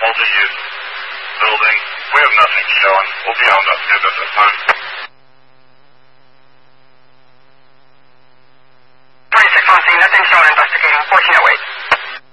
multi-use building. We have nothing showing. We'll be on the 2 business time.